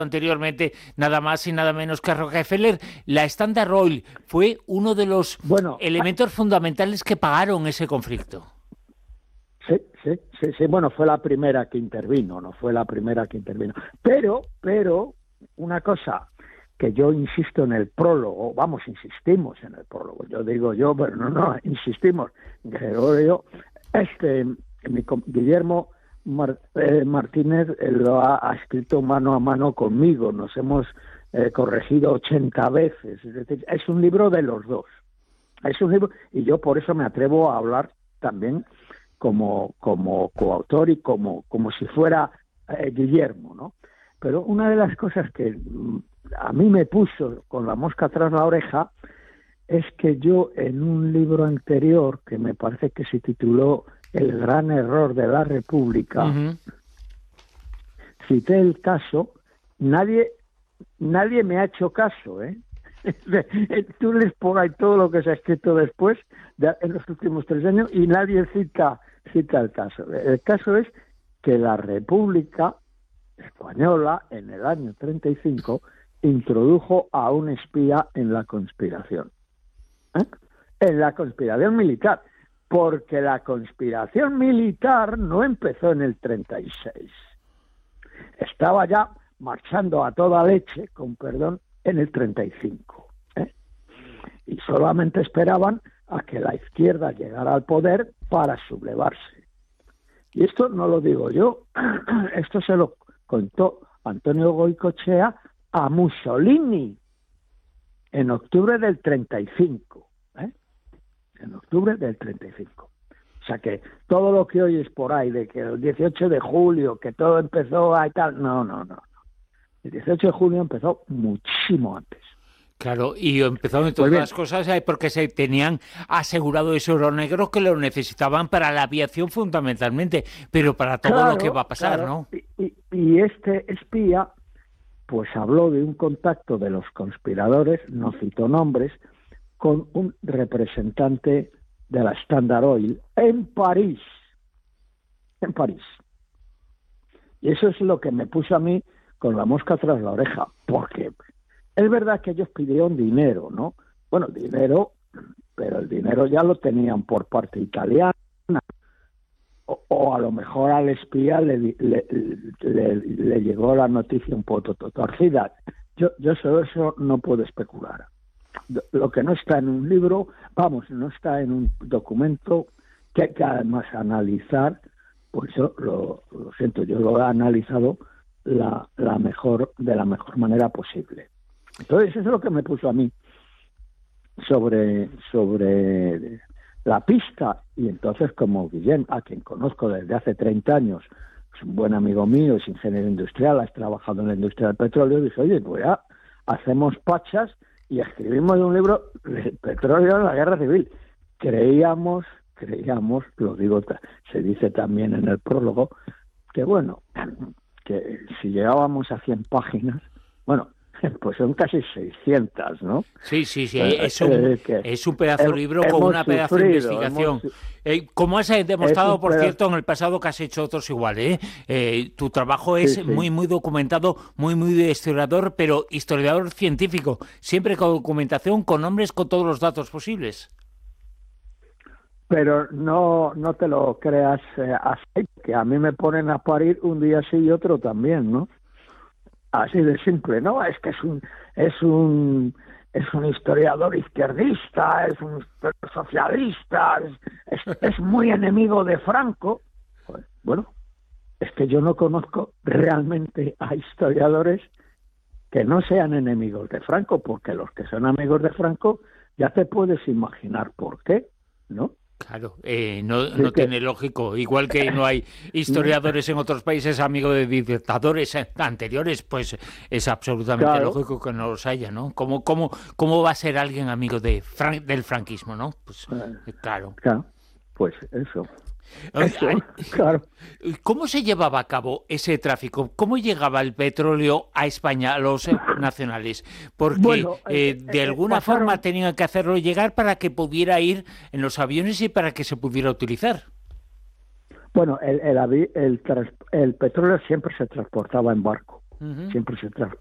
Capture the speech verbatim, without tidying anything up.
anteriormente, nada más y nada menos que Rockefeller, la Standard Oil fue uno de los Bueno, elementos fundamentales que pagaron ese conflicto. sí, sí, sí, sí, bueno, fue la primera que intervino, no fue la primera que intervino. Pero, pero, una cosa que yo insisto en el prólogo, vamos, insistimos en el prólogo, yo digo yo, pero no, no, insistimos, Gregorio, este, mi, Guillermo Mar, eh, Martínez eh, lo ha, ha escrito mano a mano conmigo, nos hemos eh, corregido ochenta veces, es decir, es un libro de los dos, es un libro, y yo por eso me atrevo a hablar también como, como coautor y como, como si fuera eh, Guillermo, ¿no? Pero una de las cosas que a mí me puso con la mosca tras la oreja es que yo en un libro anterior, que me parece que se tituló El gran error de la República, uh-huh. cité el caso, nadie nadie me ha hecho caso, ¿eh? Tú les pongas todo lo que se ha escrito después, de, en los últimos tres años, y nadie cita, cita el caso. El caso es que la República Española, en el año treinta y cinco, introdujo a un espía en la conspiración. ¿Eh? En la conspiración militar, porque la conspiración militar no empezó en el treinta y seis. Estaba ya marchando a toda leche, con perdón, en el treinta y cinco. ¿eh? Y solamente esperaban a que la izquierda llegara al poder para sublevarse. Y esto no lo digo yo, esto se lo contó Antonio Goicoechea a Mussolini en octubre del treinta y cinco. ¿eh? En octubre del treinta y cinco. O sea que todo lo que oyes por ahí, de que el dieciocho de julio, que todo empezó ahí tal, no, no, no. El dieciocho de julio empezó muchísimo antes. Claro, y empezó en todas las cosas porque se tenían asegurado ese oro negro que lo necesitaban para la aviación fundamentalmente, pero para todo claro, lo que va a pasar, claro. ¿no? Y, y, y este espía, pues habló de un contacto de los conspiradores, no citó nombres, con un representante de la Standard Oil en París, en París. Y eso es lo que me puso a mí con la mosca tras la oreja, porque es verdad que ellos pidieron dinero, ¿no? Bueno, dinero, pero el dinero ya lo tenían por parte italiana, o, o a lo mejor al espía le, le, le, le llegó la noticia un poco torcida. Yo, yo sobre eso no puedo especular. Lo que no está en un libro, vamos, no está en un documento que hay que además analizar, por eso lo, lo siento, yo lo he analizado la, la mejor de la mejor manera posible. Entonces eso es lo que me puso a mí sobre sobre la pista, y entonces como Guillem, a quien conozco desde hace treinta años, es un buen amigo mío, es ingeniero industrial, has trabajado en la industria del petróleo, dije, oye, pues ya hacemos pachas y escribimos un libro de petróleo en la guerra civil. Creíamos, creíamos, lo digo, se dice también en el prólogo, que bueno, que si llegábamos a cien páginas, bueno, pues son casi seiscientas, ¿no? Sí, sí, sí, es un, eh, es un pedazo de libro con una pedazo de investigación. Hemos, eh, como has demostrado, por pedazo... cierto, en el pasado que has hecho otros iguales, ¿eh? Eh, tu trabajo es sí, sí. muy, muy documentado, muy, muy de historiador, pero historiador científico, siempre con documentación, con nombres, con todos los datos posibles. Pero no, no te lo creas eh, así, que a mí me ponen a parir un día sí y otro también, ¿no? Así de simple, ¿no? Es que es un es un es un historiador izquierdista, es un socialista, es, es, es muy enemigo de Franco. Bueno, es que yo no conozco realmente a historiadores que no sean enemigos de Franco, porque los que son amigos de Franco ya te puedes imaginar por qué, ¿no? Claro, eh, no, no sí, tiene que... lógico. Igual que no hay historiadores en otros países amigos de dictadores anteriores, pues es absolutamente claro. lógico que no los haya, ¿no? ¿Cómo, cómo, cómo va a ser alguien amigo de fran- del franquismo, no? Pues eh, claro. Claro, pues eso. Eso, claro. ¿Cómo se llevaba a cabo ese tráfico? ¿Cómo llegaba el petróleo a España, a los nacionales? Porque bueno, eh, de eh, alguna pasaron... forma tenían que hacerlo llegar para que pudiera ir en los aviones y para que se pudiera utilizar. Bueno, el, el, el, el, el petróleo siempre se transportaba en barco. Uh-huh. Siempre se, tra-